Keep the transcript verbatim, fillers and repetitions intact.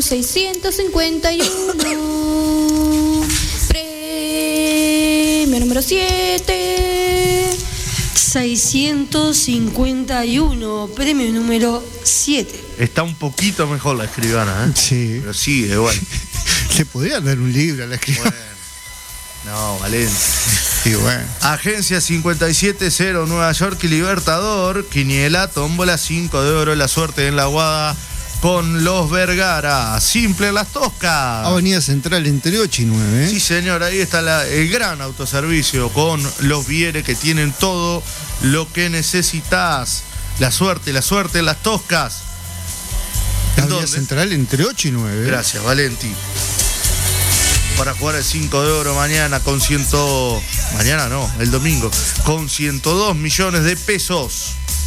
seiscientos cincuenta y uno. Premio número siete. seiscientos cincuenta y uno, premio número siete. Está un poquito mejor la escribana, ¿eh? Sí. Pero sigue igual. Le podrían dar un libro a la escribana. Bueno. No, Valencia. Sí, bueno. Agencia cincuenta y siete cero, Nueva York y Libertador. Quiniela, tómbola, cinco de oro. La suerte en la Guada con los Vergara. Simple en Las Toscas. Avenida Central entre ocho y nueve. ¿eh? Sí, señor, ahí está la, el gran autoservicio con los Viere, que tienen todo lo que necesitas. La suerte, la suerte en Las Toscas. ¿En Avenida dónde? Central entre ocho y nueve. Gracias, Valenti. Para jugar el cinco de oro mañana con ciento... Mañana no, el domingo. Con ciento dos millones de pesos.